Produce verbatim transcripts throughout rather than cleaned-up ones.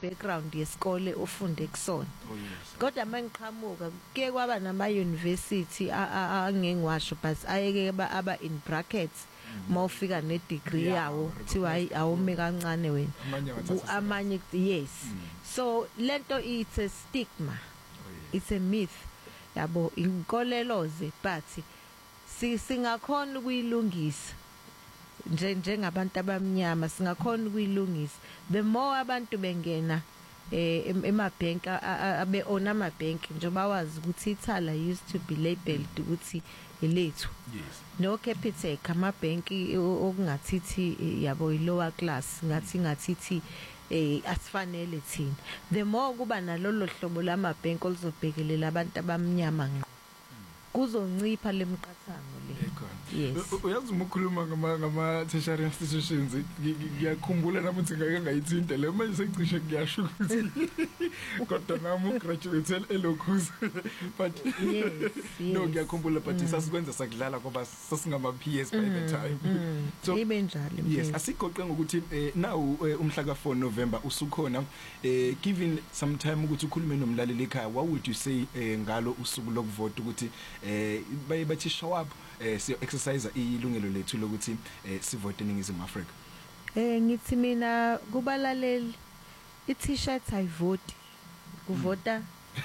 background yesikole ufunde kusona. Oh yes. Kodwa mangiqhamuka ke kwaba nama university angengiwasho but ayeke aba in brackets mawufika ne degree yawo thiwa awume kancane wena. Amanye yes. So lento it's a stigma. It's a myth. Yabo inkoleloze but singakhona ukuyilungisa nje njengabantu abamnyama singakhona ukuyilungisa. The more abantu bengena eh emabhenki abe own amabhenki njengoba wazi ukuthi ithala used to be labeled ukuthi elethu. Yes. No Capitec amabhenki okungathithi yabo lower class ngathi ngathithi eh asifanele thina. The more kuba nalolo hlobo lamabhenki olizobhekelela abantu abamnyama ngqo kuzoncipha lemqathango le. Yes. Uyazi uma ukhuluma ngama ngama tertiary institutions ngiyakhumbula nami ukuthi ngeke ngayithinta le manje secishe kuyasho ukuthi kodwa nami graduate eLokhozi but yes, yes. No ngiyakhumbula but mm. sasikwenza sakudlala ngoba sasingama P S by mm, the time. Mm. So ibe njalo. Yes, asigoqe ngokuthi eh, now umhla ka four November usukhona eh, given some time ukuthi ukhulume nomlaleli ekhaya, what would you say eh, ngalo usuku lokuvota ukuthi eh baye bathi show up eh siyo exercise ilungelo lethu lokuthi eh sivote eNingizimu Afrika? Eh ngithi mina kubalaleli i-t-shirt ayivoti kuvota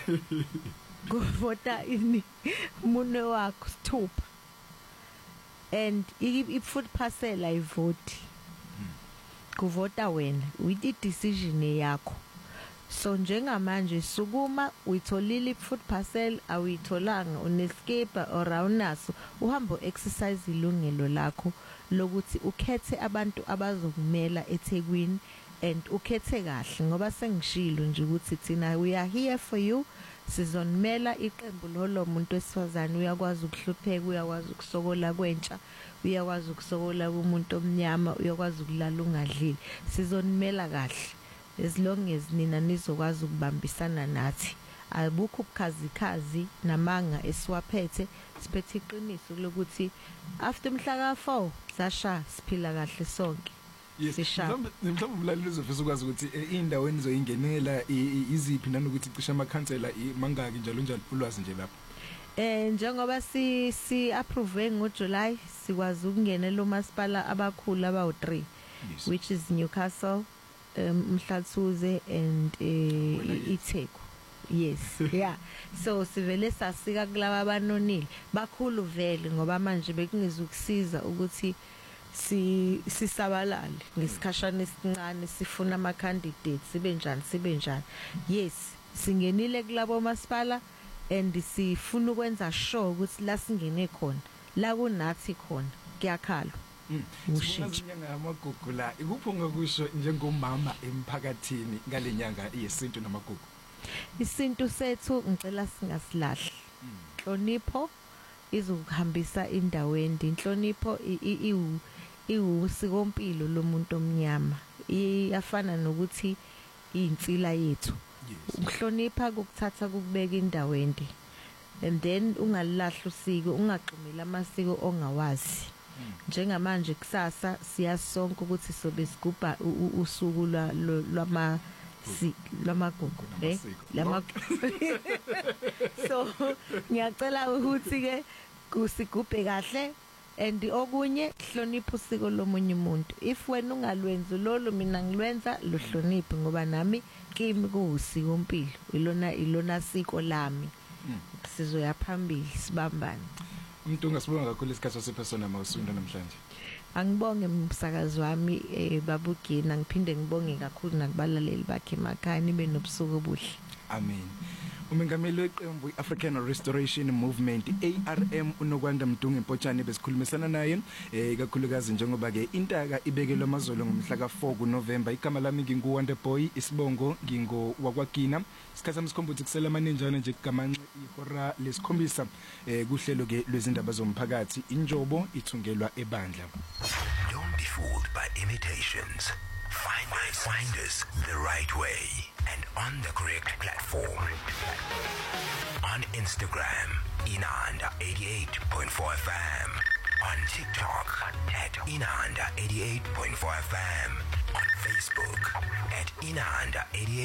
kuvota ini mune wakho sithupha and i-food parcel ayivoti kuvota wena with i-decision yakho. So njengamanje sukuma uyitholile i-food parcel awuyitholanga unescape or awunaso uhamba exercise ilungelo lakho lokuthi ukhethe abantu abazokumela eThekwini and ukhethe kahle ngoba sengishilo nje ukuthi thina we are here for you. Sizonmela iqembu lolo muntu wesifazane uyakwazi ukuhlupheka uyakwazi ukusokola kwentsha uyakwazi ukusokola kumuntu omnyama uyakwazi ukulala ungadlili sizonmela kahle as long as nina nizokwazi ukubambisana nathi. Abukho ubukhazikhazi namanga esiwaphethe siphethe iqiniso lokuthi after umhla ka four sasha siphila kahle sonke. Yes, mhlawumbe mhlawumbe umlaleli uzofisa ukwazi ukuthi indawo enizoyingenela iziphi nanokuthi cisha amakhansela mangaki njalo njalo ulwazi nje lapho. Eh njengoba si si approve ngoJuly sikwazi ukungenela umasipala abakhulu abawu three yes. Which is Newcastle, um, Mhlathuze and uh, iTheku. Yes. Yeah. So sivele sasika kulaba abanonile bakhulu vele ngoba manje bekungezukusiza ukuthi si sisabalale ngesikhashana esincane sifuna ama candidates sibe njani sibe njani. Yes, singenile kulabo masipala and sifuna ukwenza sure ukuthi la singene khona la kunathi khona kuyakhala. Usinyanga yamagugu la ikuphi ongakusho njengomama emphakathini ngalenyanga yesintu namagugu? Isintu sethu ngicela singasilahli. Inhlonipho izokuhambisa indaweni. Inhlonipho iwu iwusikompilo lomuntu omnyama. Iyafana nokuthi insila yethu. Ukuhlonipha ukuthatha kubeka indaweni. And then ungalahla usiko, ungaqhumela amasiko ongawazi. Njengamanje kusasa siyasonke ukuthi sobe sigubha usuku lwama si lamagugu eh lama so ngiyacela ukuthi ke kusigubhe kahle and okunye hlonipha usiko lomunye umuntu. If wena ungalwenza lolo mina ngilwenza lo hloniphe ngoba nami kimi kuusiko impilo ilona ilona siko lami. Sizoya phambili sibambane. Umuntu ungasibonga kakhulu isikhathi sepersona mawusunda namhlanje. Angibonge umsakazi wami eh babugina ngiphinde ngibonge kakhulu nakubalaleli bakhe emakhaya nibe nobusuku obuhle. Amen. Umengameli weqembu iAfrican Restoration Movement A R M uNokwanda Mdungu Mpotshane besikhulumisana naye eh kakhulukazi njengoba ke intaka ibekelwe amazolo ngomhla ka four kuNovember. Igama lami nginguWonder Boy isibongo ngingo wakwagina. Isikhathi samsikhombuthe kusela manenjana nje kugamanxe ihora lesikhombisa eh kuhlelo ke lwezindaba zomphakathi injobo ithungelwa ebandla. Don't be fooled by imitations. Find us, find us the right way and on the correct platform. On Instagram, Inanda eighty-eight point four F M. On TikTok, at Inanda eighty-eight point four F M. On Facebook, at Inanda eighty-eight.